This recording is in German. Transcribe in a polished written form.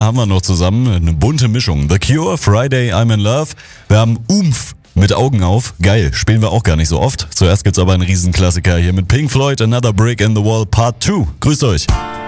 haben wir noch zusammen. Eine bunte Mischung. The Cure, Friday, I'm in Love. Wir haben Umf mit Augen auf. Geil, spielen wir auch gar nicht so oft. Zuerst gibt's aber einen Riesenklassiker hier mit Pink Floyd, Another Brick in the Wall Part 2. Grüßt euch.